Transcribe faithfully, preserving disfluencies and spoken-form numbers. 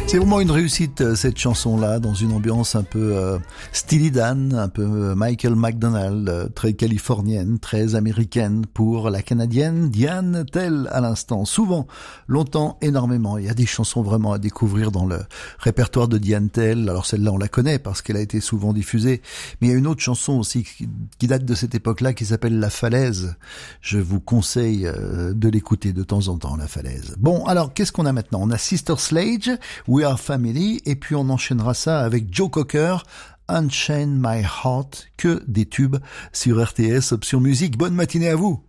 C'est vraiment une réussite, cette chanson-là, dans une ambiance un peu euh, Steely Dan, un peu euh, Michael McDonald, euh, très californienne, très américaine pour la Canadienne Diane Tell à l'instant. Souvent, longtemps, énormément. Il y a des chansons vraiment à découvrir dans le répertoire de Diane Tell. Alors celle-là, on la connaît parce qu'elle a été souvent diffusée. Mais il y a une autre chanson aussi qui, qui date de cette époque-là qui s'appelle La Falaise. Je vous conseille euh, de l'écouter de temps en temps, La Falaise. Bon, alors qu'est-ce qu'on a maintenant? On a Sister Sledge, We Are Family, et puis on enchaînera ça avec Joe Cocker, Unchain My Heart, que des tubes sur R T S Option Musique. Bonne matinée à vous.